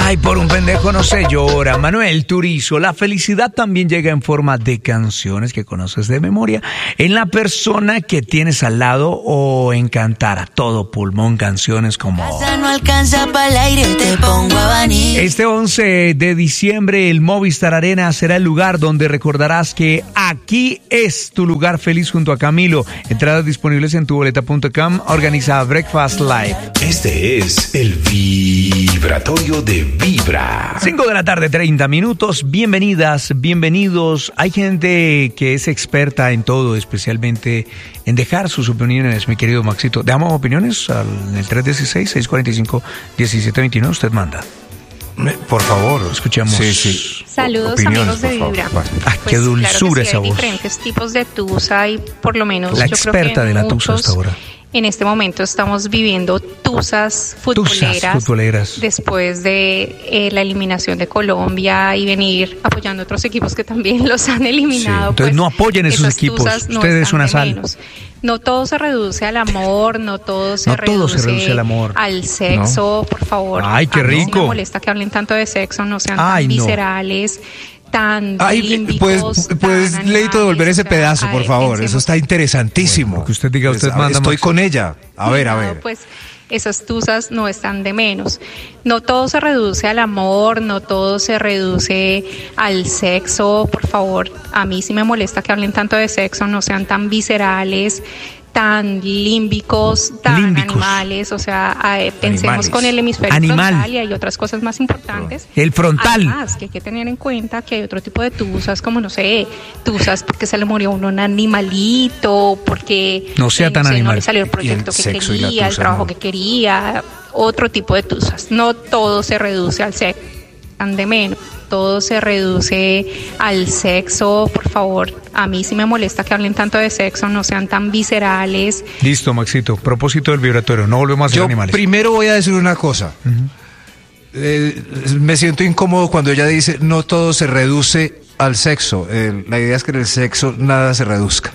Ay, por un pendejo no se llora. Manuel Turizo, la felicidad también llega en forma de canciones que conoces de memoria, en la persona que tienes al lado o en cantar a todo pulmón canciones como... No alcanza para el aire, te pongo abanico. Este 11 de diciembre el Movistar Arena será el lugar donde recordarás que aquí es tu lugar feliz junto a Camilo. Entradas disponibles en tuboleta.com. Organiza Breakfast Live. Este es el vibratorio de Vibra. 5 de la tarde, 30 minutos. Bienvenidas, bienvenidos. Hay gente que es experta en todo, especialmente en dejar sus opiniones, mi querido Maxito. ¿Dejamos opiniones en el 316-645-1729? Usted manda. Por favor, escuchemos. Sí. Saludos, amigos de Vibra. Qué dulzura esa voz. Hay diferentes tipos de tusa y por lo menos la yo experta creo que de la tusa hasta ahora. En este momento estamos viviendo tusas futboleras después de la eliminación de Colombia y venir apoyando a otros equipos que también los han eliminado. Sí. Entonces no apoyen esos equipos. Ustedes es una sal. No todo se reduce al amor, no todo se reduce al amor. Al sexo, por favor. Ay, qué rico. Sí me molesta que hablen tanto de sexo, no sean tan viscerales. Tan límbicos, puedes Leito, devolver ese pedazo, por favor. Eso está interesantísimo. Bueno, que usted diga, usted manda. Estoy con ella. A ver. Pues esas tusas no están de menos. No todo se reduce al amor, no todo se reduce al sexo, por favor. A mí sí me molesta que hablen tanto de sexo, no sean tan viscerales, tan límbicos, tan animales, o sea, pensemos con el hemisferio frontal y hay otras cosas más importantes. El frontal. Además, que hay que tener en cuenta que hay otro tipo de tusas, como tusas porque se le murió un animalito, porque no sea tan animal. No le salió el proyecto que quería, el trabajo que quería, otro tipo de tusas. No todo se reduce al sexo, tan de menos. Todo se reduce al sexo, por favor. A mí sí me molesta que hablen tanto de sexo, no sean tan viscerales. Listo, Maxito. Propósito del vibratorio, no volvemos a ser animales. Primero voy a decir una cosa. Me siento incómodo cuando ella dice no todo se reduce al sexo. La idea es que en el sexo nada se reduzca.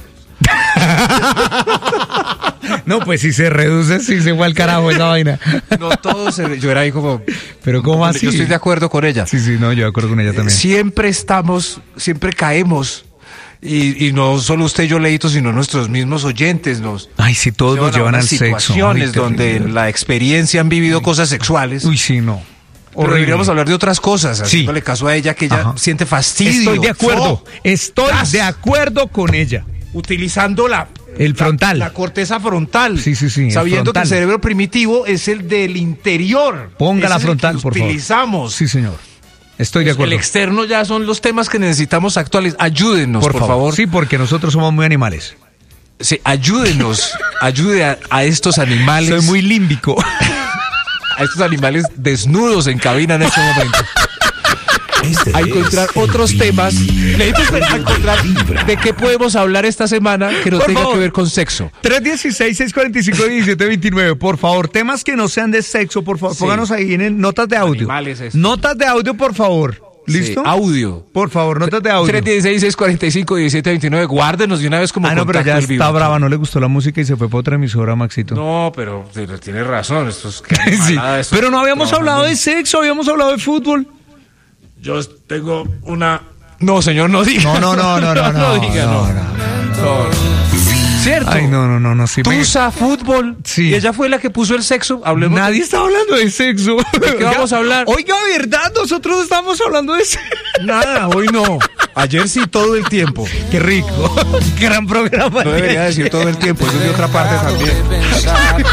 No, pues si se reduce, si se fue al carajo esa vaina. No todo se... Yo era ahí como... Pero ¿cómo así? Yo estoy de acuerdo con ella. Sí, no, yo de acuerdo con ella también. Siempre caemos. Y no solo usted y yo, Leito, sino nuestros mismos oyentes Ay, si todos nos llevan al sexo. Situaciones donde en la experiencia han vivido cosas sexuales. Uy, sí, no. Pero deberíamos hablar de otras cosas, haciéndole caso a ella, que ella siente fastidio. Estoy de acuerdo con ella. Utilizando el frontal. La corteza frontal. Sí. Sabiendo que el cerebro primitivo es el del interior. Ponga la frontal, por favor. Utilizamos. Sí, señor. Estoy de acuerdo. El externo ya son los temas que necesitamos actuales. Ayúdenos, por favor. Sí, porque nosotros somos muy animales. Sí, ayúdenos. Ayude a estos animales. Soy muy límbico. A estos animales desnudos en cabina en este momento. A encontrar otros temas. Necesito encontrar de qué podemos hablar esta semana que no tenga que ver con sexo. 316-645-1729, por favor. Temas que no sean de sexo, por favor. Pónganos ahí en notas de audio. Notas de audio, por favor. ¿Listo? Sí, audio. Por favor, notas de audio. 316-645-1729. Guárdenos de una vez como no, pero ya está brava. No le gustó la música y se fue para otra emisora, Maxito. No, pero tiene razón. Pero no habíamos hablado de sexo, habíamos hablado de fútbol. Yo tengo una... No, señor, no diga. No diga. ¿Cierto? Ay, no. Sí, Tusa, fútbol. Sí. Y ella fue la que puso el sexo. Hablemos. Nadie está hablando de sexo. ¿De qué vamos a hablar? Oiga, ¿verdad? Nosotros estamos hablando de sexo. Nada, hoy no. Ayer sí, todo el tiempo. Qué rico. Gran programa. No debería decir todo el tiempo. Eso es de otra parte también.